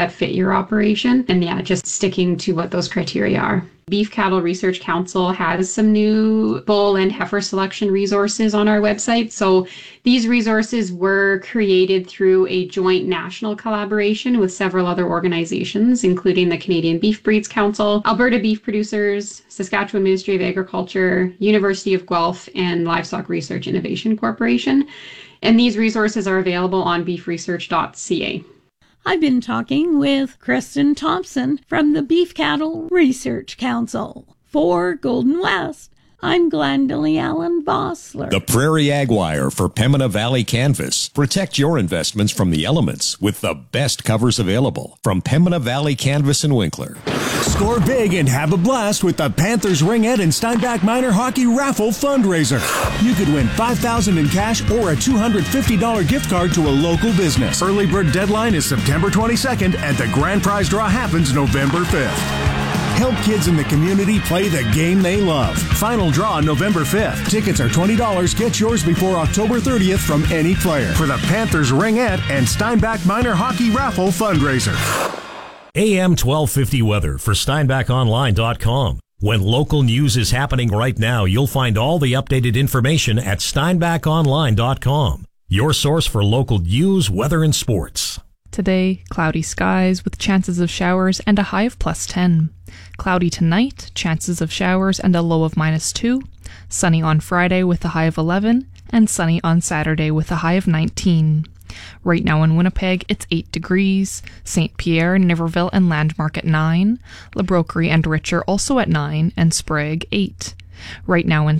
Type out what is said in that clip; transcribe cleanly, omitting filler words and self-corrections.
that fit your operation. And yeah, just sticking to what those criteria are. Beef Cattle Research Council has some new bull and heifer selection resources on our website. So these resources were created through a joint national collaboration with several other organizations, including the Canadian Beef Breeds Council, Alberta Beef Producers, Saskatchewan Ministry of Agriculture, University of Guelph, and Livestock Research Innovation Corporation. And these resources are available on beefresearch.ca. I've been talking with Kristen Thompson from the Beef Cattle Research Council. For Golden West, I'm Glendalee Allen Vossler. The Prairie Ag Wire for Pembina Valley Canvas. Protect your investments from the elements with the best covers available from Pembina Valley Canvas and Winkler. Score big and have a blast with the Panthers Ringette and Steinbach Minor Hockey Raffle Fundraiser. You could win $5,000 in cash or a $250 gift card to a local business. Early bird deadline is September 22nd and the grand prize draw happens November 5th. Help kids in the community play the game they love. Final draw November 5th. Tickets are $20. Get yours before October 30th from any player for the Panthers Ringette and Steinbach Minor Hockey Raffle Fundraiser. AM 1250 weather for SteinbachOnline.com. When local news is happening right now, you'll find all the updated information at SteinbachOnline.com. Your source for local news, weather, and sports. Today, cloudy skies with chances of showers and a high of +10. Cloudy tonight, chances of showers and a low of -2. Sunny on Friday with a high of 11, and sunny on Saturday with a high of 19. Right now in Winnipeg, it's 8 degrees. St. Pierre, Niverville, and Landmark at 9. La Broquerie and Richer also at 9, and Sprague 8. Right now in